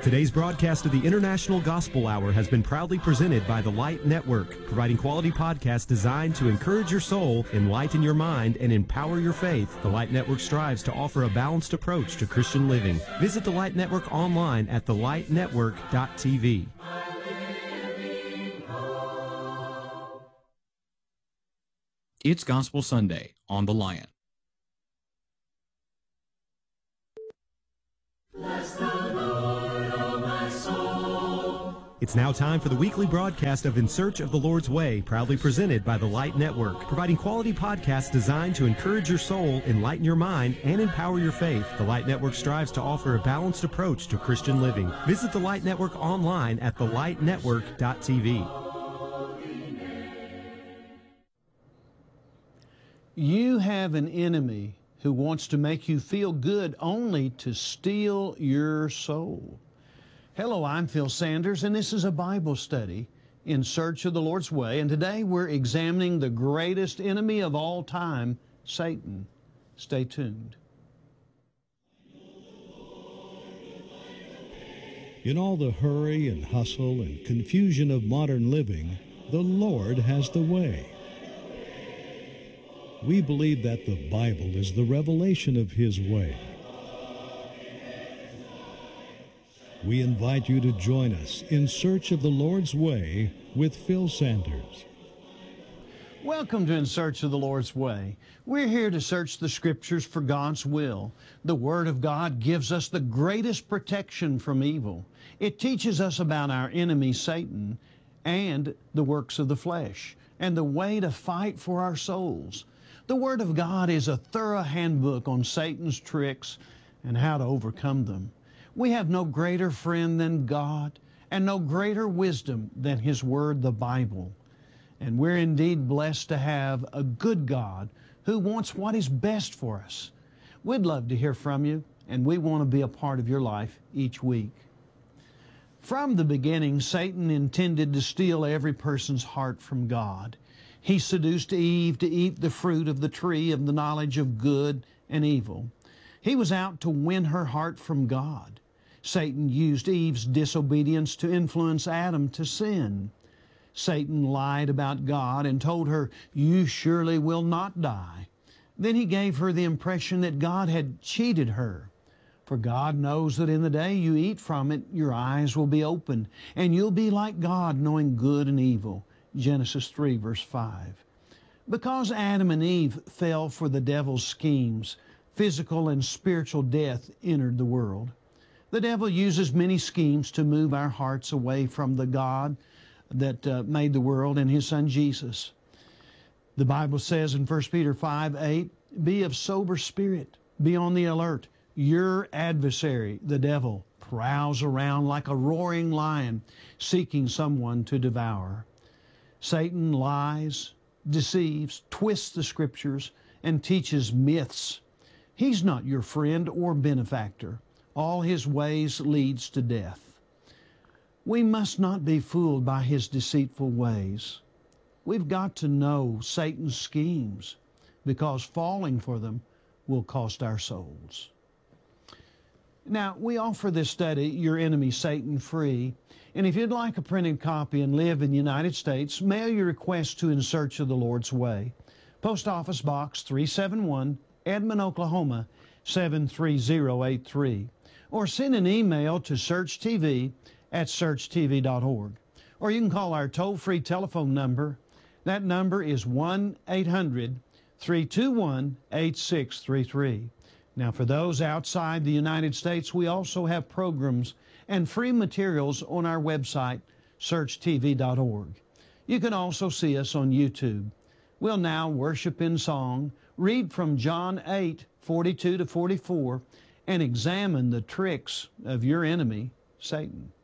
Today's broadcast of the International Gospel Hour has been proudly presented by the Light Network, providing quality podcasts designed to encourage your soul, enlighten your mind, and empower your faith. The Light Network strives to offer a balanced approach to Christian living. Visit the Light Network online at thelightnetwork.tv. It's Gospel Sunday on The Lion. Bless the Lord, O my soul. It's now time for the weekly broadcast of In Search of the Lord's Way, proudly presented by the Light Network, providing quality podcasts designed to encourage your soul, enlighten your mind, and empower your faith. The Light Network strives to offer a balanced approach to Christian living. Visit the Light Network online at thelightnetwork.tv. You have an enemy who wants to make you feel good only to steal your soul. Hello, I'm Phil Sanders, and this is a Bible study in Search of the Lord's Way. And today we're examining the greatest enemy of all time, Satan. Stay tuned. In all the hurry and hustle and confusion of modern living, the Lord has the way. We believe that the Bible is the revelation of His way. We invite you to join us in Search of the Lord's Way with Phil Sanders. Welcome to In Search of the Lord's Way. We're here to search the Scriptures for God's will. The Word of God gives us the greatest protection from evil. It teaches us about our enemy, Satan, and the works of the flesh, and the way to fight for our souls. The Word of God is a thorough handbook on Satan's tricks and how to overcome them. We have no greater friend than God and no greater wisdom than His Word, the Bible. And we're indeed blessed to have a good God who wants what is best for us. We'd love to hear from you, and we want to be a part of your life each week. From the beginning, Satan intended to steal every person's heart from God. He seduced Eve to eat the fruit of the tree of the knowledge of good and evil. He was out to win her heart from God. Satan used Eve's disobedience to influence Adam to sin. Satan lied about God and told her, "You surely will not die." Then he gave her the impression that God had cheated her. For God knows that in the day you eat from it, your eyes will be opened, and you'll be like God, knowing good and evil. Genesis 3, verse 5. Because Adam and Eve fell for the devil's schemes, physical and spiritual death entered the world. The devil uses many schemes to move our hearts away from the God that made the world and His Son Jesus. The Bible says in 1 Peter 5:8, "Be of sober spirit, be on the alert. Your adversary, the devil, prowls around like a roaring lion, seeking someone to devour." Satan lies, deceives, twists the Scriptures, and teaches myths. He's not your friend or benefactor. All his ways leads to death. We must not be fooled by his deceitful ways. We've got to know Satan's schemes, because falling for them will cost our souls. Now, we offer this study, Your Enemy Satan, free. And if you'd like a printed copy and live in the United States, mail your request to In Search of the Lord's Way. Post Office Box 371, Edmond, Oklahoma, 73083. Or send an email to searchtv@searchtv.org. Or you can call our toll-free telephone number. That number is 1-800-321-8633. Now, for those outside the United States, we also have programs and free materials on our website, searchtv.org. You can also see us on YouTube. We'll now worship in song, read from John 8:42 to 44, and examine the tricks of your enemy, Satan.